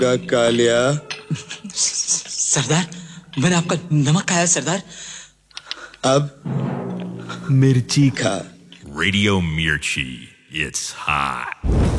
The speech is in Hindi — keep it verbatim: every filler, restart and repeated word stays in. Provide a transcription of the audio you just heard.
का कालिया। सरदार, मैंने आपका नमक खाया सरदार। अब मिर्ची खा। Radio Mirchi. It's hot.